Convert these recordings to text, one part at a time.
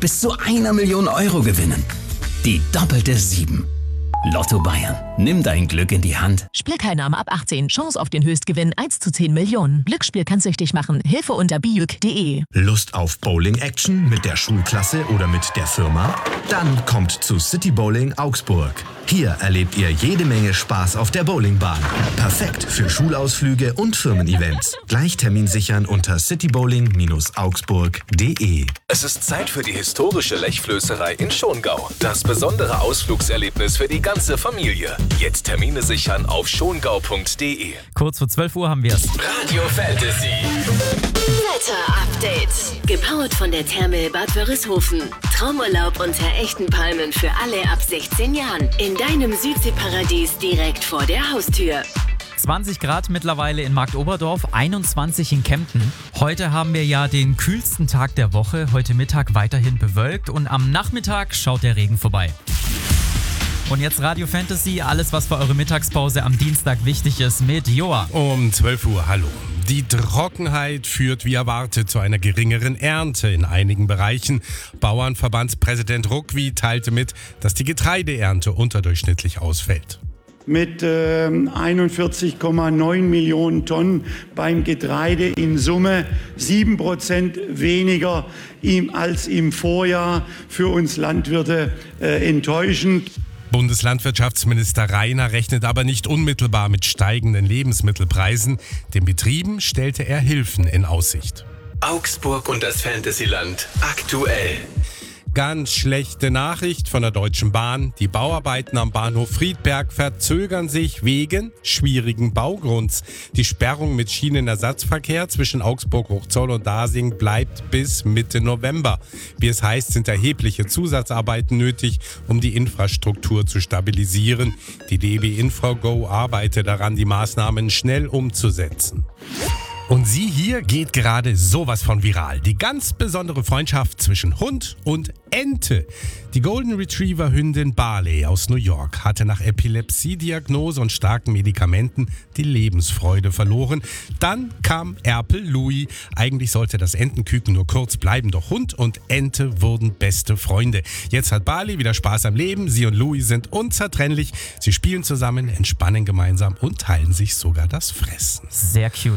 bis zu 1 Million Euro gewinnen. Die doppelte 7. Lotto Bayern. Nimm dein Glück in die Hand. Spielteilnahme ab 18. Chance auf den Höchstgewinn 1 zu 10 Millionen. Glücksspiel kann süchtig machen. Hilfe unter biuk.de. Lust auf Bowling-Action mit der Schulklasse oder mit der Firma? Dann kommt zu City Bowling Augsburg. Hier erlebt ihr jede Menge Spaß auf der Bowlingbahn. Perfekt für Schulausflüge und Firmen-Events. Gleich Termin sichern unter citybowling-augsburg.de. Es ist Zeit für die historische Lechflößerei in Schongau. Das besondere Ausflugserlebnis für die ganze Familie. Jetzt Termine sichern auf schongau.de. Kurz vor 12 Uhr haben wir es. Radio Fantasy. Wetter-Update. Gepowert von der Therme Bad Wörishofen. Traumurlaub unter echten Palmen für alle ab 16 Jahren. In deinem Südseeparadies direkt vor der Haustür. 20 Grad mittlerweile in Marktoberdorf, 21 in Kempten. Heute haben wir ja den kühlsten Tag der Woche. Heute Mittag weiterhin bewölkt und am Nachmittag schaut der Regen vorbei. Und jetzt Radio Fantasy, alles was für eure Mittagspause am Dienstag wichtig ist mit Joa. Um 12 Uhr, hallo. Die Trockenheit führt wie erwartet zu einer geringeren Ernte in einigen Bereichen. Bauernverbandspräsident Ruckwi teilte mit, dass die Getreideernte unterdurchschnittlich ausfällt. Mit 41,9 Millionen Tonnen beim Getreide in Summe 7% weniger als im Vorjahr. Für uns Landwirte enttäuschend. Bundeslandwirtschaftsminister Rainer rechnet aber nicht unmittelbar mit steigenden Lebensmittelpreisen. Den Betrieben stellte er Hilfen in Aussicht. Augsburg und das Fantasyland aktuell. Ganz schlechte Nachricht von der Deutschen Bahn. Die Bauarbeiten am Bahnhof Friedberg verzögern sich wegen schwierigen Baugrunds. Die Sperrung mit Schienenersatzverkehr zwischen Augsburg-Hochzoll und Dasing bleibt bis Mitte November. Wie es heißt, sind erhebliche Zusatzarbeiten nötig, um die Infrastruktur zu stabilisieren. Die DB InfraGo arbeitet daran, die Maßnahmen schnell umzusetzen. Und sie hier geht gerade sowas von viral. Die ganz besondere Freundschaft zwischen Hund und Ente. Die Golden Retriever Hündin Barley aus New York hatte nach Epilepsie-Diagnose und starken Medikamenten die Lebensfreude verloren. Dann kam Erpel Louis. Eigentlich sollte das Entenküken nur kurz bleiben, doch Hund und Ente wurden beste Freunde. Jetzt hat Barley wieder Spaß am Leben. Sie und Louis sind unzertrennlich. Sie spielen zusammen, entspannen gemeinsam und teilen sich sogar das Fressen. Sehr cute.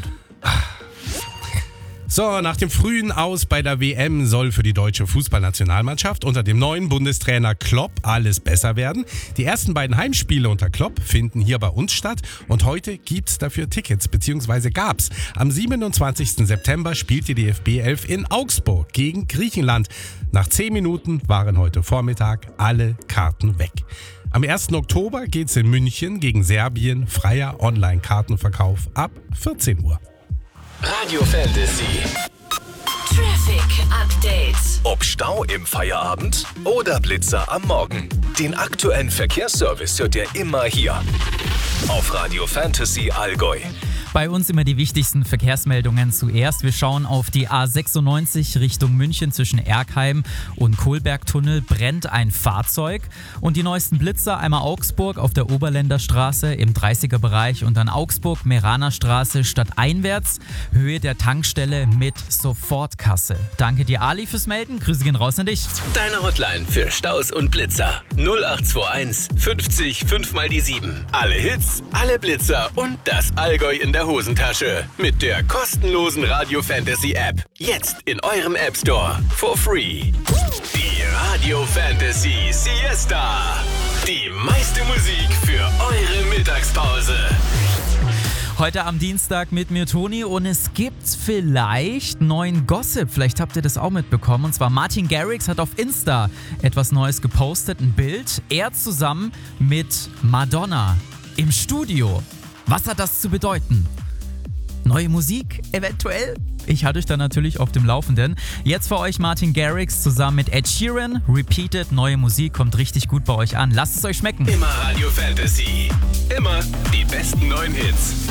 So, nach dem frühen Aus bei der WM soll für die deutsche Fußballnationalmannschaft unter dem neuen Bundestrainer Klopp alles besser werden. Die ersten beiden Heimspiele unter Klopp finden hier bei uns statt und heute gibt's dafür Tickets, beziehungsweise gab's. Am 27. September spielt die DFB 11 in Augsburg gegen Griechenland. Nach 10 Minuten waren heute Vormittag alle Karten weg. Am 1. Oktober geht's in München gegen Serbien, freier Online-Kartenverkauf ab 14 Uhr. Radio Fantasy. Traffic Update. Ob Stau im Feierabend oder Blitzer am Morgen. Den aktuellen Verkehrsservice hört ihr immer hier. Auf Radio Fantasy Allgäu. Bei uns immer die wichtigsten Verkehrsmeldungen zuerst. Wir schauen auf die A96 Richtung München zwischen Erkheim und Kohlbergtunnel brennt ein Fahrzeug. Und die neuesten Blitzer, einmal Augsburg auf der Oberländerstraße im 30er-Bereich und dann Augsburg-Meraner-Straße stadteinwärts, Höhe der Tankstelle mit Sofortkasse. Danke dir, Ali, fürs Melden. Grüße gehen raus an dich. Deine Hotline für Staus und Blitzer. 0821 50 5 mal die 7. Alle Hits, alle Blitzer und das Allgäu in der Hosentasche. Mit der kostenlosen Radio Fantasy App. Jetzt in eurem App Store. For free. Die Radio Fantasy Siesta. Die meiste Musik für eure Mittagspause. Heute am Dienstag mit mir, Toni, und es gibt vielleicht neuen Gossip. Vielleicht habt ihr das auch mitbekommen. Und zwar Martin Garrix hat auf Insta etwas Neues gepostet, ein Bild. Er zusammen mit Madonna im Studio. Was hat das zu bedeuten? Neue Musik eventuell? Ich halte euch da natürlich auf dem Laufenden. Jetzt für euch Martin Garrix zusammen mit Ed Sheeran. Repeated, neue Musik, kommt richtig gut bei euch an. Lasst es euch schmecken. Immer Radio Fantasy. Immer die besten neuen Hits.